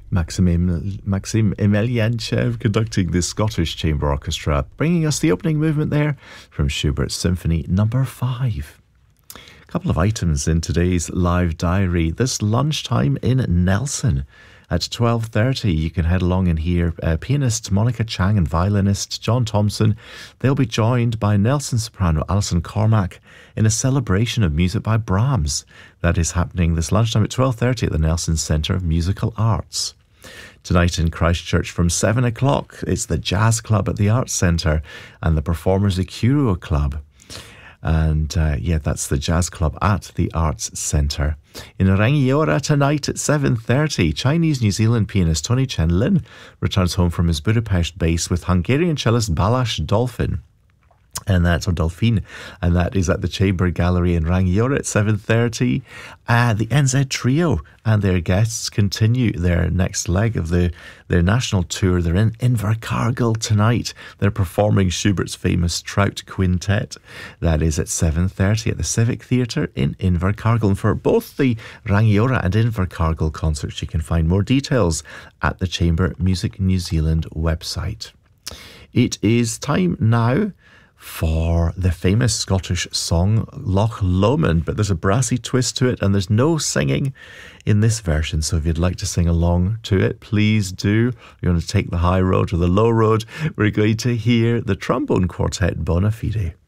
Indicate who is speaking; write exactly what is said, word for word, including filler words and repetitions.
Speaker 1: Maxim, Maxim Emelianchev conducting the Scottish Chamber Orchestra, bringing us the opening movement there from Schubert's Symphony Number five. A couple of items in today's live diary. This lunchtime in Nelson at twelve thirty, you can head along and hear uh, pianist Monica Chang and violinist John Thompson. They'll be joined by Nelson soprano Alison Cormack in a celebration of music by Brahms. That is happening this lunchtime at twelve thirty at the Nelson Centre of Musical Arts. Tonight in Christchurch from seven o'clock, it's the Jazz Club at the Arts Centre and the Performers Akuro Club. And uh, yeah, that's the Jazz Club at the Arts Centre. In Rangiora tonight at seven thirty, Chinese New Zealand pianist Tony Chen Lin returns home from his Budapest base with Hungarian cellist Balázs Dolphin. And that's or Dolphin, and that is at the Chamber Gallery in Rangiora at seven thirty. Uh, the N Z Trio and their guests continue their next leg of the their national tour. They're in Invercargill tonight. They're performing Schubert's famous Trout Quintet. That is at seven thirty at the Civic Theatre in Invercargill. And for both the Rangiora and Invercargill concerts, you can find more details at the Chamber Music New Zealand website. It is time now for the famous Scottish song Loch Lomond, but there's a brassy twist to it and there's no singing in this version, so if you'd like to sing along to it, please do. If you want to take the high road or the low road, we're going to hear the trombone quartet Bona Fide.